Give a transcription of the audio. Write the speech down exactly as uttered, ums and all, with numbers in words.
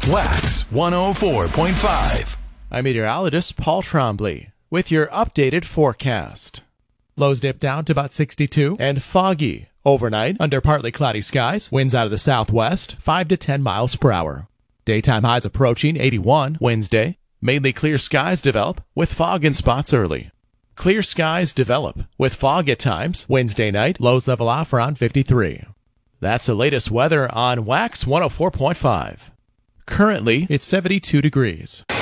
Wax one oh four point five. I'm meteorologist Paul Trombley with your updated forecast. Lows dip down to about sixty-two and foggy overnight under partly cloudy skies. Winds out of the southwest, five to ten miles per hour. Daytime highs approaching eighty-one Wednesday. Mainly clear skies develop with fog in spots early. Clear skies develop with fog at times. Wednesday night, lows level off around fifty-three. That's the latest weather on Wax one oh four point five. Currently, it's seventy-two degrees.